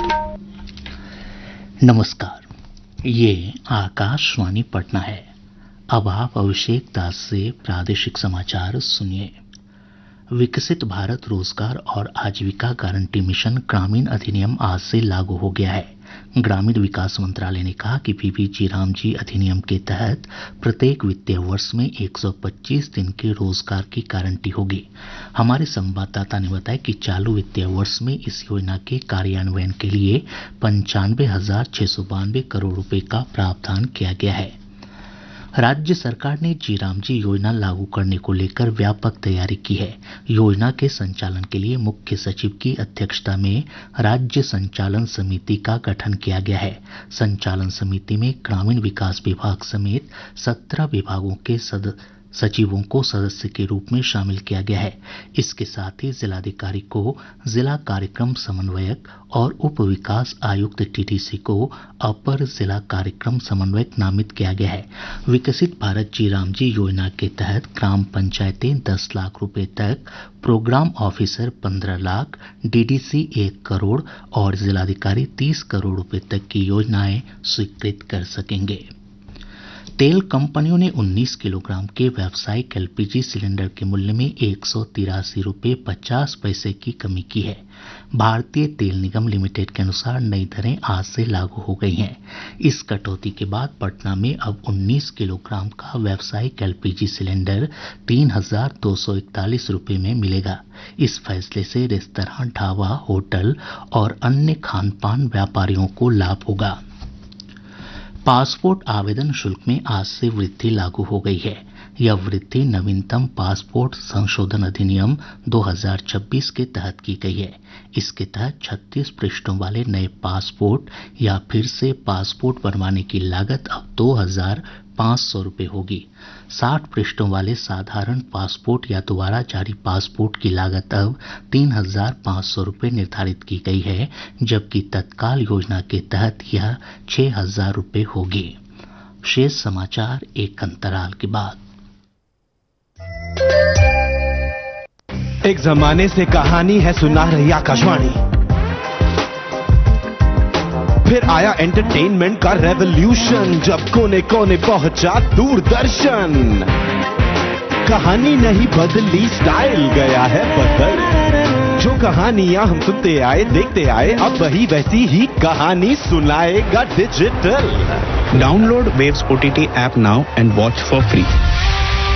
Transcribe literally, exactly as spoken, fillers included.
नमस्कार, ये आकाशवाणी पटना है। अब आप अभिषेक दास से प्रादेशिक समाचार सुनिए। विकसित भारत रोजगार और आजीविका गारंटी मिशन ग्रामीण अधिनियम आज से लागू हो गया है। ग्रामीण विकास मंत्रालय ने कहा कि बीबीजी रामजी अधिनियम के तहत प्रत्येक वित्तीय वर्ष में एक सौ पच्चीस दिन के रोजगार की गारंटी होगी। हमारे संवाददाता ने बताया कि चालू वित्तीय वर्ष में इस योजना के कार्यान्वयन के लिए पंचानवे हजार छह सौ बानवे करोड़ रुपए का प्रावधान किया गया है। राज्य सरकार ने जी रामजी योजना लागू करने को लेकर व्यापक तैयारी की है। योजना के संचालन के लिए मुख्य सचिव की अध्यक्षता में राज्य संचालन समिति का गठन किया गया है। संचालन समिति में ग्रामीण विकास विभाग समेत सत्रह विभागों के सद सचिवों को सदस्य के रूप में शामिल किया गया है। इसके साथ ही जिलाधिकारी को जिला कार्यक्रम समन्वयक और उप विकास आयुक्त टीडीसी को अपर जिला कार्यक्रम समन्वयक नामित किया गया है। विकसित भारत जी रामजी योजना के तहत ग्राम पंचायतें दस लाख रुपए तक, प्रोग्राम ऑफिसर पंद्रह लाख, डीडीसी एक करोड़ और जिलाधिकारी तीस करोड़ रुपए तक की योजनाएं स्वीकृत कर सकेंगे। तेल कंपनियों ने उन्नीस किलोग्राम के व्यावसायिक एलपीजी सिलेंडर के मूल्य में एक सौ तिरासी रुपये पचास पैसे की कमी की है। भारतीय तेल निगम लिमिटेड के अनुसार नई दरें आज से लागू हो गई हैं। इस कटौती के बाद पटना में अब उन्नीस किलोग्राम का व्यावसायिक एलपीजी सिलेंडर तीन हजार दो सौ इकतालीस रुपये में मिलेगा। इस फैसले से रेस्तरां, ढाबा, होटल और अन्य खानपान व्यापारियों को लाभ होगा। पासपोर्ट आवेदन शुल्क में आज से वृद्धि लागू हो गई है। यह वृद्धि नवीनतम पासपोर्ट संशोधन अधिनियम दो हज़ार छब्बीस के तहत की गई है। इसके तहत छत्तीस पृष्ठों वाले नए पासपोर्ट या फिर से पासपोर्ट बनवाने की लागत अब दो हजार पाँच सौ रुपये होगी। साठ पृष्ठों वाले साधारण पासपोर्ट या दोबारा जारी पासपोर्ट की लागत अब तीन हजार पाँच सौ रुपये निर्धारित की गई है, जबकि तत्काल योजना के तहत यह छह हजार रुपये होगी। शेष समाचार एक अंतराल के बाद। एक जमाने से कहानी है सुना रही आकाशवाणी, फिर आया एंटरटेनमेंट का रेवोल्यूशन, जब कोने कोने पहुंचा दूरदर्शन। कहानी नहीं बदली, स्टाइल गया है बदल। जो कहानियां हम सुनते आए, देखते आए, अब वही वैसी ही कहानी सुनाएगा digital. Download Waves O T T app now and watch for free.